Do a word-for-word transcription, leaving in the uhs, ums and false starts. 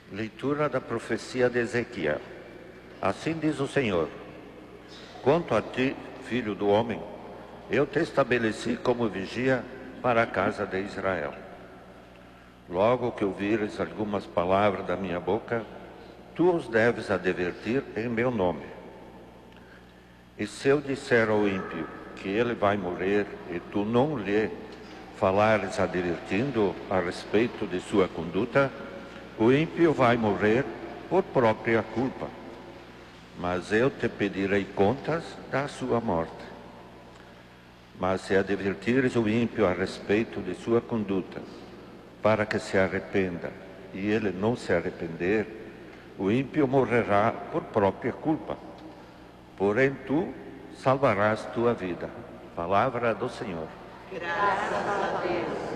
Leitura da profecia de Ezequiel. Assim diz o Senhor: quanto a ti, filho do homem, eu te estabeleci como vigia para a casa de Israel. Logo que ouvires algumas palavras da minha boca, tu os deves advertir em meu nome. E se eu disser ao ímpio que ele vai morrer e tu não lhe falares advertindo a respeito de sua conduta, o ímpio vai morrer por própria culpa, mas eu te pedirei contas da sua morte. Mas se advertires o ímpio a respeito de sua conduta, para que se arrependa, e ele não se arrepender, o ímpio morrerá por própria culpa. Porém tu salvarás tua vida. Palavra do Senhor. Graças a Deus.